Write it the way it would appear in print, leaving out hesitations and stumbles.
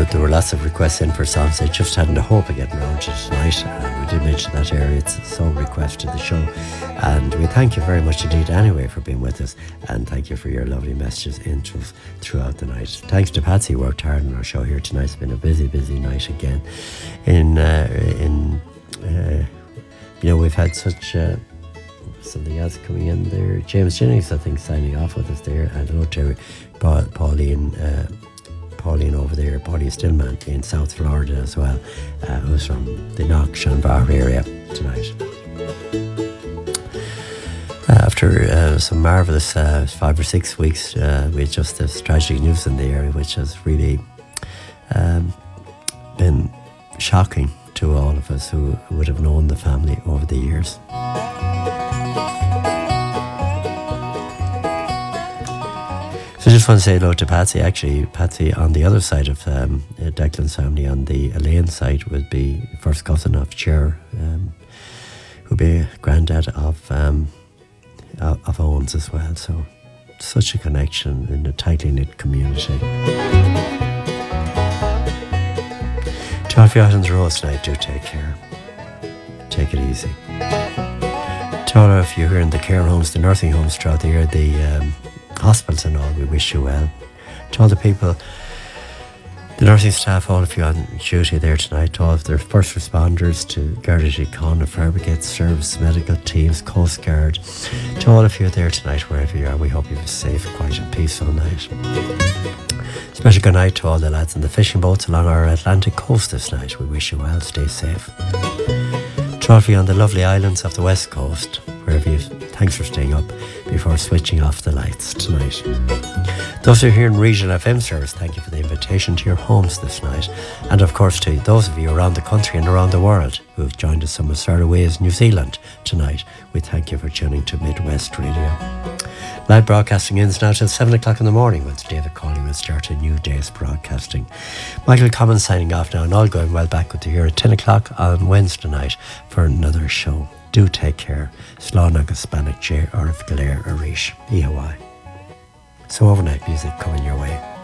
there were lots of requests in for songs. I just hadn't a hope of getting around to tonight. We did mention that area. It's so requested the show. And we thank you very much indeed anyway for being with us. And thank you for your lovely messages in throughout the night. Thanks to Patsy, who worked hard on our show here tonight. It's been a busy, busy night again. We've had such... something else coming in there. James Jennings, I think, signing off with us there. And hello to Pauline over there, Pauline Stillman in South Florida as well, who's from the Knock Shanbar area tonight. After some marvellous 5 or 6 weeks, we had just this tragic news in the area, which has really been shocking to all of us who would have known the family over the years. So I just want to say hello to Patsy. Actually, Patsy on the other side of Declan's family, on the Elaine side, would be first cousin of Cher, who'd be granddad of Owens as well. So such a connection in a tightly knit community. To all of you out on the road tonight, do take care. Take it easy. To all of you here in the care homes, the nursing homes throughout the year, the hospitals and all, we wish you well. To all the people, the nursing staff, all of you on duty there tonight, to all of the first responders, to Garda Síochána, Fire Brigade Service, medical teams, Coast Guard, to all of you there tonight, wherever you are, we hope you have a safe, quiet and peaceful night. Special good night to all the lads in the fishing boats along our Atlantic coast this night. We wish you well, stay safe. To all of you on the lovely islands of the West Coast, wherever you, thanks for staying up before switching off the lights tonight. Those who are here in Regional FM service, thank you for the invitation to your homes this night. And of course to those of you around the country and around the world who have joined us some as far away as New Zealand tonight, we thank you for tuning to Midwest Radio. Live broadcasting ends now till 7 o'clock in the morning, once David Cawley will start a new day's broadcasting. Michael Commons signing off now, and all going well back with you here at 10 o'clock on Wednesday night for another show. Do take care. Slán agus Spanic J. Arif Galer Arish. EOI. So overnight music coming your way.